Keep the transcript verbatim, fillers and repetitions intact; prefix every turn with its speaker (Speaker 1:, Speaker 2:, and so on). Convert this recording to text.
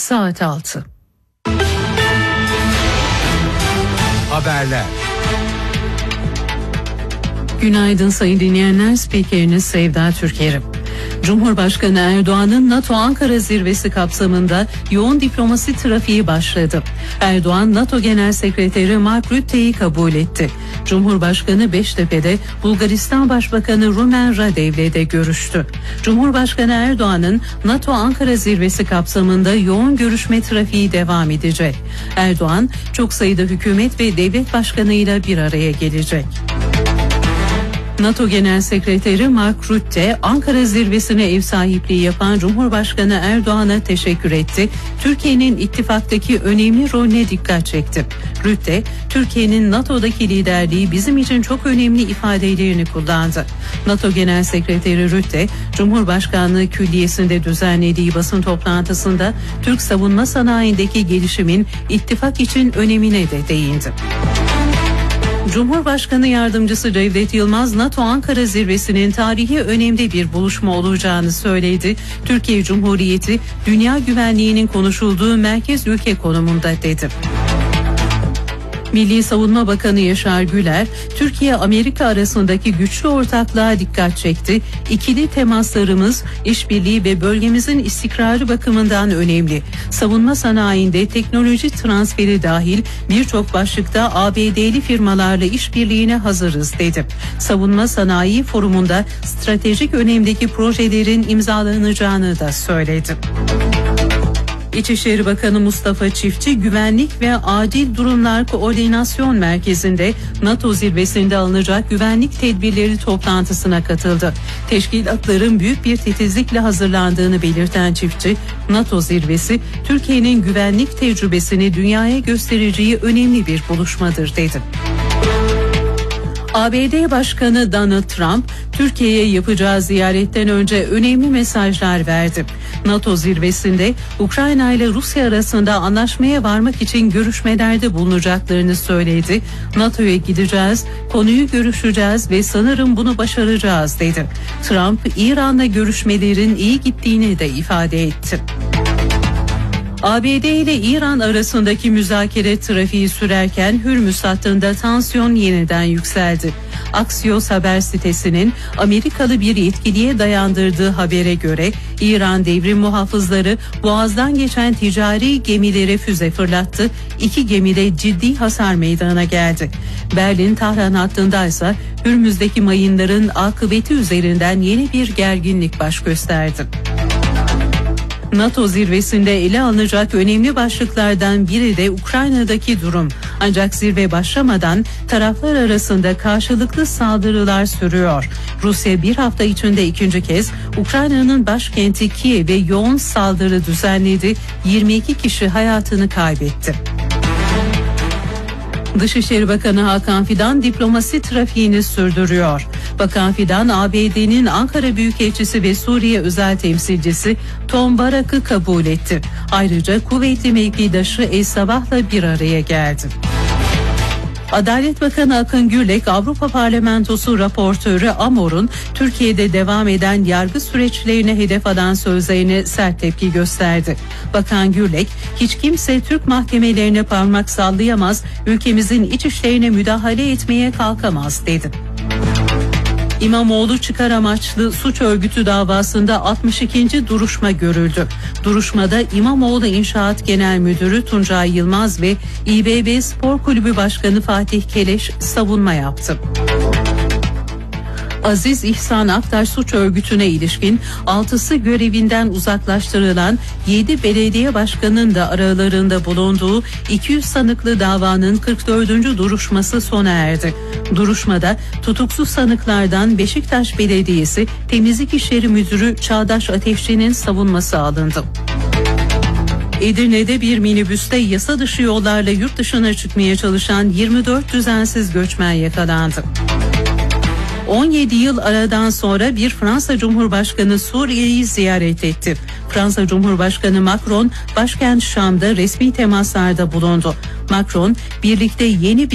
Speaker 1: Saat altı.
Speaker 2: Haberler.
Speaker 1: Günaydın sayın dinleyenler, spikeriniz Sevda Türkerim. Cumhurbaşkanı Erdoğan'ın NATO Ankara zirvesi kapsamında yoğun diplomasi trafiği başladı. Erdoğan, NATO Genel Sekreteri Mark Rutte'yi kabul etti. Cumhurbaşkanı Beştepe'de Bulgaristan Başbakanı Rumen Radev'le de görüştü. Cumhurbaşkanı Erdoğan'ın NATO Ankara zirvesi kapsamında yoğun görüşme trafiği devam edecek. Erdoğan, çok sayıda hükümet ve devlet başkanıyla bir araya gelecek. NATO Genel Sekreteri Mark Rutte, Ankara zirvesine ev sahipliği yapan Cumhurbaşkanı Erdoğan'a teşekkür etti. Türkiye'nin ittifaktaki önemli rolüne dikkat çekti. Rutte, Türkiye'nin NATO'daki liderliği bizim için çok önemli ifadelerini kullandı. NATO Genel Sekreteri Rutte, Cumhurbaşkanlığı Külliyesi'nde düzenlediği basın toplantısında Türk savunma sanayindeki gelişimin ittifak için önemine de değindi. Cumhurbaşkanı Yardımcısı Cevdet Yılmaz, NATO Ankara zirvesinin tarihi önemli bir buluşma olacağını söyledi. Türkiye Cumhuriyeti, dünya güvenliğinin konuşulduğu merkez ülke konumunda dedi. Milli Savunma Bakanı Yaşar Güler, Türkiye-Amerika arasındaki güçlü ortaklığa dikkat çekti. İkili temaslarımız, işbirliği ve bölgemizin istikrarı bakımından önemli. Savunma sanayinde teknoloji transferi dahil birçok başlıkta A B D'li firmalarla işbirliğine hazırız dedi. Savunma Sanayi Forumu'nda stratejik önemdeki projelerin imzalanacağını da söyledi. İçişleri Bakanı Mustafa Çiftçi, Güvenlik ve Acil Durumlar Koordinasyon Merkezi'nde NATO zirvesinde alınacak güvenlik tedbirleri toplantısına katıldı. Teşkilatların büyük bir titizlikle hazırlandığını belirten Çiftçi, NATO zirvesi Türkiye'nin güvenlik tecrübesini dünyaya göstereceği önemli bir buluşmadır dedi. A B D Başkanı Donald Trump, Türkiye'ye yapacağı ziyaretten önce önemli mesajlar verdi. NATO zirvesinde Ukrayna ile Rusya arasında anlaşmaya varmak için görüşmelerde bulunacaklarını söyledi. NATO'ya gideceğiz, konuyu görüşeceğiz ve sanırım bunu başaracağız dedi. Trump, İran'la görüşmelerin iyi gittiğini de ifade etti. A B D ile İran arasındaki müzakere trafiği sürerken Hürmüz hattında tansiyon yeniden yükseldi. Axios haber sitesinin Amerikalı bir yetkiliye dayandırdığı habere göre İran devrim muhafızları Boğaz'dan geçen ticari gemilere füze fırlattı. İki gemide ciddi hasar meydana geldi. Berlin-Tahran hattındaysa Hürmüz'deki mayınların akıbeti üzerinden yeni bir gerginlik baş gösterdi. NATO zirvesinde ele alınacak önemli başlıklardan biri de Ukrayna'daki durum. Ancak zirve başlamadan taraflar arasında karşılıklı saldırılar sürüyor. Rusya bir hafta içinde ikinci kez Ukrayna'nın başkenti Kiev'e yoğun saldırı düzenledi. yirmi iki kişi hayatını kaybetti. Dışişleri Bakanı Hakan Fidan diplomasi trafiğini sürdürüyor. Bakan Fidan, A B D'nin Ankara Büyükelçisi ve Suriye özel temsilcisi Tom Barak'ı kabul etti. Ayrıca kuvvetli mevkidaşı El Sabah'la bir araya geldi. Adalet Bakanı Akın Gürlek, Avrupa Parlamentosu raportörü Amor'un Türkiye'de devam eden yargı süreçlerine hedef alan sözlerine sert tepki gösterdi. Bakan Gürlek, hiç kimse Türk mahkemelerine parmak sallayamaz, ülkemizin iç işlerine müdahale etmeye kalkamaz dedi. İmamoğlu çıkar amaçlı suç örgütü davasında altmış ikinci duruşma görüldü. Duruşmada İmamoğlu İnşaat Genel Müdürü Tuncay Yılmaz ve İ B B Spor Kulübü Başkanı Fatih Keleş savunma yaptı. Aziz İhsan Aktaş suç örgütüne ilişkin altısı görevinden uzaklaştırılan yedi belediye başkanının da aralarında bulunduğu iki yüz sanıklı davanın kırk dördüncü duruşması sona erdi. Duruşmada tutuksuz sanıklardan Beşiktaş Belediyesi Temizlik İşleri Müdürü Çağdaş Ateşçi'nin savunması alındı. Edirne'de bir minibüste yasa dışı yollarla yurt dışına çıkmaya çalışan yirmi dört düzensiz göçmen yakalandı. on yedi yıl aradan sonra bir Fransa Cumhurbaşkanı Suriye'yi ziyaret etti. Fransa Cumhurbaşkanı Macron başkent Şam'da resmi temaslarda bulundu. Macron birlikte yeni bir